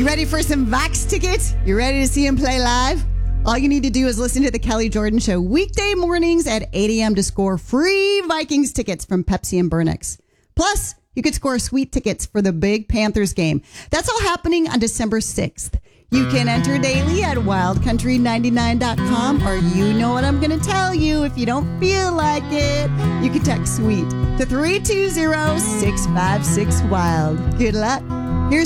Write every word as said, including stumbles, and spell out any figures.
ready for some Vax tickets? You ready to see him play live? All you need to do is listen to the Kelly Jordan Show weekday mornings at eight a.m. to score free Vikings tickets from Pepsi and Burnix. Plus, you could score sweet tickets for the big Panthers game. That's all happening on December sixth. You can enter daily at wild country ninety-nine dot com, or you know what I'm going to tell you. If you don't feel like it, you can text SWEET to three two zero, six five six, WILD. Good luck.